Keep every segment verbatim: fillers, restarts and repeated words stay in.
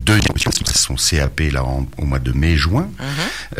deuxième son C A P là en, au mois de mai-juin, mmh.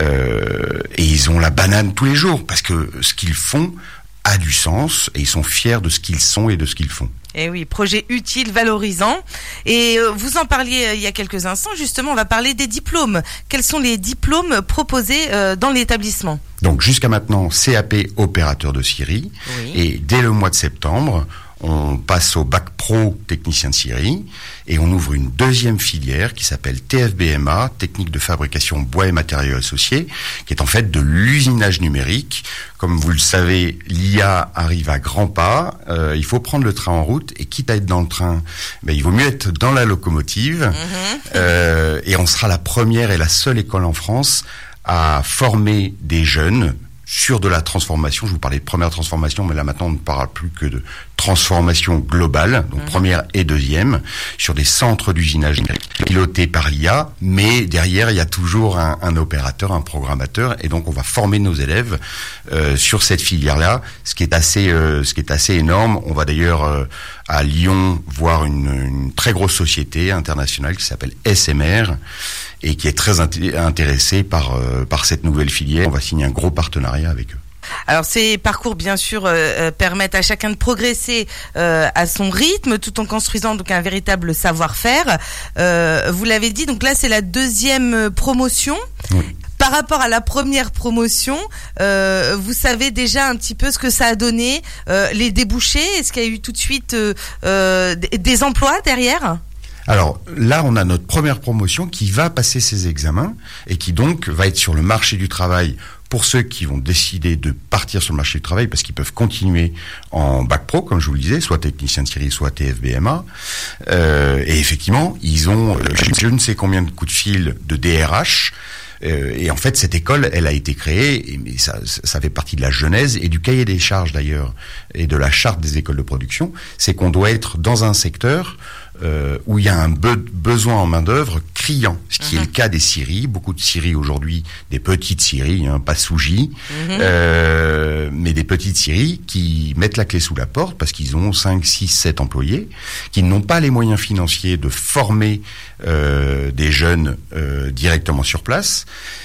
euh, et ils ont la banane tous les jours parce que ce qu'ils font a du sens et ils sont fiers de ce qu'ils sont et de ce qu'ils font. Eh oui, projet utile, valorisant. Et euh, vous en parliez euh, il y a quelques instants, justement, on va parler des diplômes. Quels sont les diplômes proposés euh, dans l'établissement ? Donc jusqu'à maintenant, C A P opérateur de scierie, oui. Et dès le mois de septembre, on passe au bac pro technicien de scierie et on ouvre une deuxième filière qui s'appelle T F B M A, technique de fabrication bois et matériaux associés, qui est en fait de l'usinage numérique. Comme vous le savez, l'I A arrive à grands pas, euh, il faut prendre le train en route et quitte à être dans le train, ben, il vaut mieux être dans la locomotive. Mmh. Euh, et on sera la première et la seule école en France à former des jeunes sur de la transformation. Je vous parlais de première transformation, mais là maintenant on ne parle plus que de transformation globale, donc mmh. première et deuxième, sur des centres d'usinage pilotés par l'I A, mais derrière il y a toujours un, un opérateur, un programmateur, et donc on va former nos élèves euh, sur cette filière-là, ce qui est assez, euh, ce qui est assez énorme. On va d'ailleurs euh, à Lyon voir une, une très grosse société internationale qui s'appelle S M R et qui est très int- intéressée par euh, par cette nouvelle filière. On va signer un gros partenariat avec eux. Alors ces parcours bien sûr euh, permettent à chacun de progresser euh, à son rythme tout en construisant donc un véritable savoir-faire. Euh, vous l'avez dit, donc là c'est la deuxième promotion. Oui. Par rapport à la première promotion, euh, vous savez déjà un petit peu ce que ça a donné, euh, les débouchés. Est-ce qu'il y a eu tout de suite euh, euh, des emplois derrière ? Alors là, on a notre première promotion qui va passer ses examens et qui donc va être sur le marché du travail pour ceux qui vont décider de partir sur le marché du travail parce qu'ils peuvent continuer en bac pro, comme je vous le disais, soit technicien de scierie, soit T F B M A. Euh, et effectivement, ils ont euh, je ne sais combien de coups de fil de D R H. Euh, et en fait, cette école, elle a été créée, et, mais ça, ça fait partie de la genèse et du cahier des charges d'ailleurs, et de la charte des écoles de production, c'est qu'on doit être dans un secteur euh, où il y a un be- besoin en main-d'œuvre criant, ce qui mmh. est le cas des scieries. Beaucoup de scieries aujourd'hui, des petites scieries, hein, pas Sougy, mmh. euh, mais des petites scieries qui mettent la clé sous la porte parce qu'ils ont cinq, six, sept employés, qui n'ont pas les moyens financiers de former euh, des jeunes euh, directement sur place.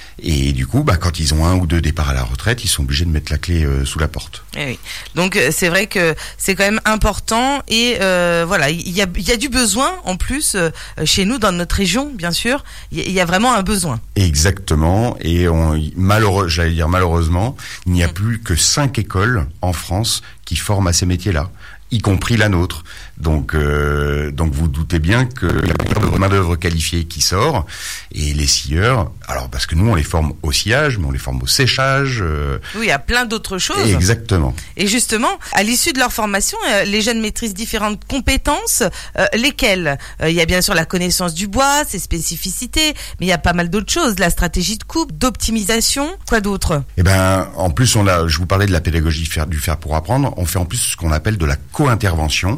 Et du coup, bah, quand ils ont un ou deux départs à la retraite, ils sont obligés de mettre la clé euh, sous la porte. Et oui. Donc c'est vrai que c'est quand même important et euh, voilà, il y a, il y a du besoin en plus euh, chez nous dans notre région, bien sûr. Il y a vraiment un besoin. Exactement. Et on, malheureux, j'allais dire malheureusement, il n'y a mmh. plus que cinq écoles en France qui forment à ces métiers-là, y compris la nôtre. Donc, euh, donc vous doutez bien que la main d'œuvre qualifiée qui sort et les scieurs, alors parce que nous on les forme au sciage, mais on les forme au séchage. Euh, oui, à plein d'autres choses. Exactement. Et justement, à l'issue de leur formation, euh, les jeunes maîtrisent différentes compétences. Euh, lesquelles ? euh, Il y a bien sûr la connaissance du bois, ses spécificités, mais il y a pas mal d'autres choses. La stratégie de coupe, d'optimisation, quoi d'autre ? Eh ben, en plus, on a, je vous parlais de la pédagogie faire, du faire pour apprendre. On fait en plus ce qu'on appelle de la co-intervention.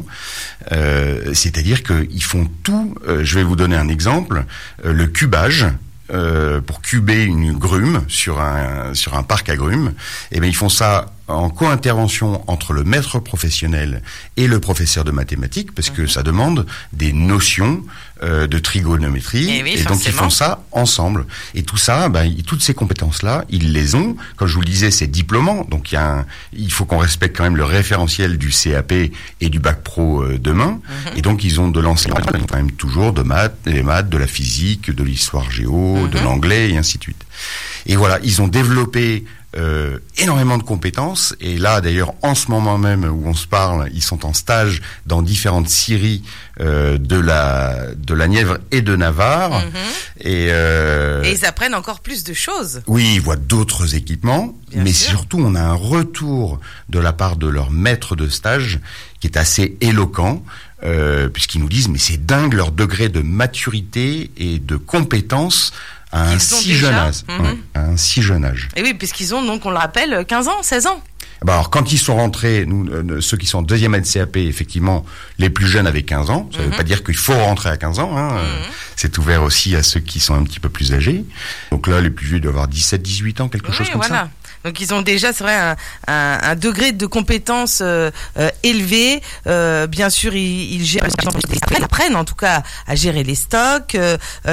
Euh, c'est-à-dire qu'ils font tout. Euh, je vais vous donner un exemple. Euh, le cubage. Euh, pour cuber une grume sur un sur un parc à grumes, et bien ils font ça en co-intervention entre le maître professionnel et le professeur de mathématiques, parce que mmh. ça demande des notions euh, de trigonométrie, et, oui, et donc ils font ça ensemble. Et tout ça, ben, toutes ces compétences-là, ils les ont. Comme je vous le disais, c'est diplômant, donc il y a un, il faut qu'on respecte quand même le référentiel du C A P et du bac pro euh, demain. Mmh. Et donc ils ont de l'enseignement, quand même toujours de maths, des maths, de la physique, de l'histoire géo, mmh. de l'anglais et ainsi de suite. Et voilà, ils ont développé Euh, énormément de compétences, et là d'ailleurs en ce moment même où on se parle, ils sont en stage dans différentes scieries euh, de la de la Nièvre et de Navarre, mmh. et, euh, et ils apprennent encore plus de choses. Oui, ils voient d'autres équipements, bien mais sûr. Surtout on a un retour de la part de leur maître de stage qui est assez éloquent. Euh, puisqu'ils nous disent mais c'est dingue leur degré de maturité et de compétence à un si jeune âge. Mmh. Ouais, à un si jeune âge. Et oui, puisqu'ils ont donc, on le rappelle, quinze ans, seize ans. Bah alors quand ils sont rentrés, nous, euh, ceux qui sont en deuxième année de C A P, effectivement, les plus jeunes avaient quinze ans. Ça ne mmh. veut pas dire qu'il faut rentrer à quinze ans. Hein. Mmh. C'est ouvert aussi à ceux qui sont un petit peu plus âgés. Donc là, les plus vieux doivent avoir dix-sept, dix-huit ans, quelque oui, chose comme voilà. ça. Donc ils ont déjà, c'est vrai, un, un, un degré de compétence euh, euh, élevé. Euh, bien sûr, ils, ils gèrent, ils apprennent en tout cas à gérer les stocks. Euh,